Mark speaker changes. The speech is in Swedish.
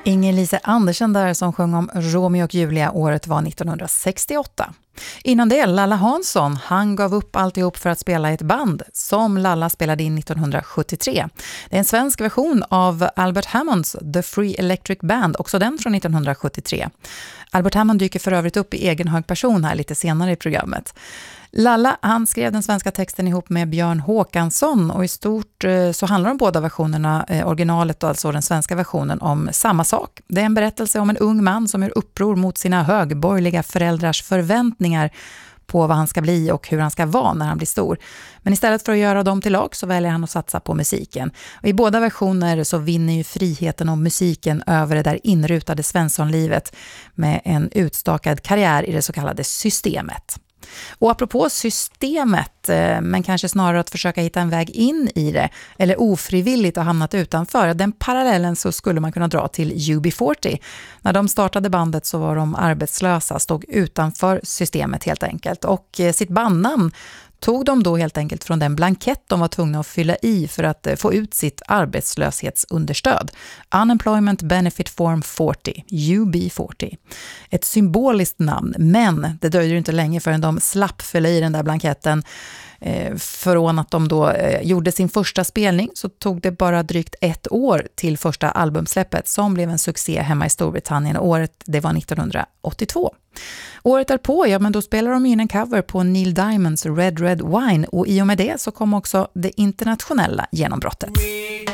Speaker 1: Inger-Lise Andersen där som sjöng om Romeo och Julia. Året var 1968. Innan det, Lalla Hansson, han gav upp alltihop för att spela i ett band som Lalla spelade in 1973. Det är en svensk version av Albert Hammonds The Free Electric Band, också den från 1973. Albert Hammond dyker för övrigt upp i egen hög person här lite senare i programmet. Lalla, han skrev den svenska texten ihop med Björn Håkansson och i stort så handlar de båda versionerna, originalet och alltså den svenska versionen, om samma sak. Det är en berättelse om en ung man som gör uppror mot sina högborgerliga föräldrars förväntningar på vad han ska bli och hur han ska vara när han blir stor. Men istället för att göra dem till lag så väljer han att satsa på musiken. Och i båda versioner så vinner ju friheten och musiken över det där inrutade Svenssonlivet med en utstakad karriär i det så kallade systemet. Och apropå systemet, men kanske snarare att försöka hitta en väg in i det eller ofrivilligt ha hamnat utanför, den parallellen så skulle man kunna dra till UB40. När de startade bandet så var de arbetslösa, stod utanför systemet helt enkelt, och sitt bandnamn tog de då helt enkelt från den blankett de var tvungna att fylla i för att få ut sitt arbetslöshetsunderstöd. Unemployment Benefit Form 40, UB40. Ett symboliskt namn, men det dröjde inte länge förrän de slapp fylla i den där blanketten. Från att de då gjorde sin första spelning så tog det bara drygt 1 år till första albumsläppet som blev en succé hemma i Storbritannien. Året det var 1982. Året därpå, ja men då spelar de in en cover på Neil Diamonds Red Red Wine och i och med det så kom också det internationella genombrottet.